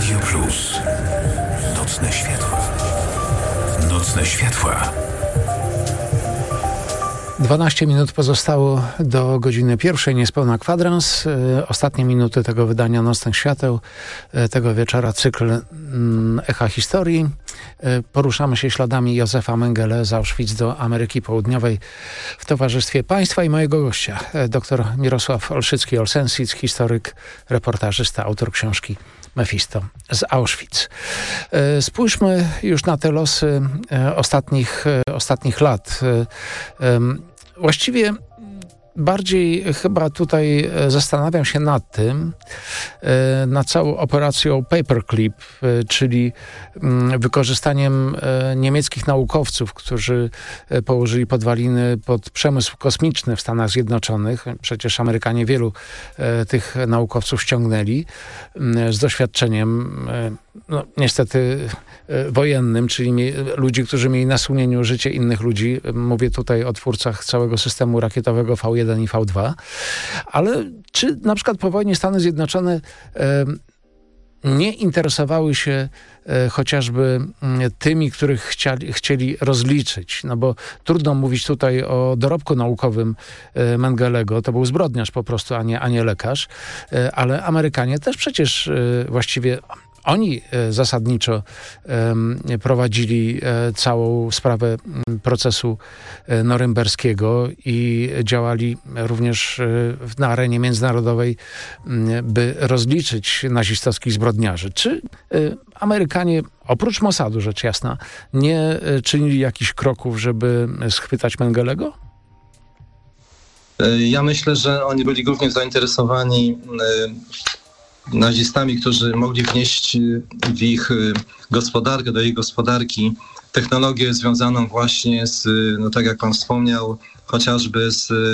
Radio Plus. Nocne światła. Nocne światła. 12 minut pozostało do godziny pierwszej, niespełna kwadrans. Ostatnie minuty tego wydania Nocnych Świateł, tego wieczora cykl Echa Historii. Poruszamy się śladami Józefa Mengele z Auschwitz do Ameryki Południowej w towarzystwie państwa i mojego gościa, dr Mirosław Olszycki-Olsensic, historyk, reportażysta, autor książki Mefisto z Auschwitz. Spójrzmy już na te losy ostatnich lat. Właściwie bardziej chyba tutaj zastanawiam się nad tym, nad całą operacją Paperclip, czyli wykorzystaniem niemieckich naukowców, którzy położyli podwaliny pod przemysł kosmiczny w Stanach Zjednoczonych. Przecież Amerykanie wielu tych naukowców ściągnęli z doświadczeniem niestety wojennym, czyli ludzi, którzy mieli na sumieniu życie innych ludzi. Mówię tutaj o twórcach całego systemu rakietowego V1 i V2. Ale czy na przykład po wojnie Stany Zjednoczone nie interesowały się chociażby tymi, których chcieli rozliczyć? No bo trudno mówić tutaj o dorobku naukowym Mengelego. To był zbrodniarz po prostu, a nie lekarz. Ale Amerykanie też przecież właściwie oni zasadniczo prowadzili całą sprawę procesu norymberskiego i działali również na arenie międzynarodowej, by rozliczyć nazistowskich zbrodniarzy. Czy Amerykanie, oprócz Mossadu, rzecz jasna, nie czynili jakichś kroków, żeby schwytać Mengelego? Ja myślę, że oni byli głównie zainteresowani nazistami, którzy mogli wnieść w ich gospodarkę, do ich gospodarki technologię związaną właśnie z, tak jak pan wspomniał, chociażby z